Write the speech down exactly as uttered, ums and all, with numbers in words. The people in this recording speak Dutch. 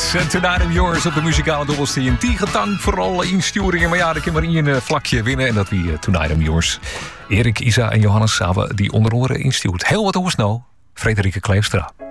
Yes, en Tonight I'm Yours op de muzikale dobbelsteen. Tiegetang voor alle insturingen. Maar ja, ik kan maar hier een vlakje winnen. En dat wie Tonight I'm Yours. Erik, Isa en Johannes hebben die onder oren instuurt. Heel wat hoe snel. Frederike Kleefstra.